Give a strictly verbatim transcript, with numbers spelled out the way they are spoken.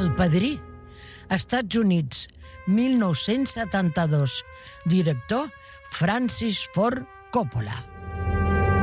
El Padrí, Estats Units, mil nou-cents setanta-dos. Director Francis Ford Coppola.